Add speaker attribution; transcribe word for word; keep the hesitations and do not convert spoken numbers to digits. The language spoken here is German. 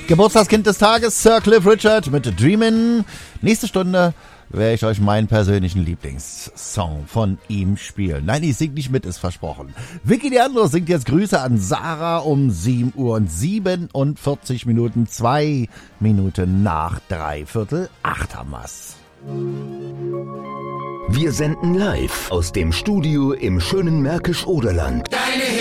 Speaker 1: Geburtstagskind des Tages, Sir Cliff Richard mit Dreamin'. Nächste Stunde werde ich euch meinen persönlichen Lieblingssong von ihm spielen. Nein, ich sing nicht mit, ist versprochen. Vicky Leandro singt jetzt Grüße an Sarah um sieben Uhr und siebenundvierzig Minuten, zwei Minuten nach dreiviertel acht haben wir's.
Speaker 2: Wir senden live aus dem Studio im schönen Märkisch-Oderland.
Speaker 3: Deine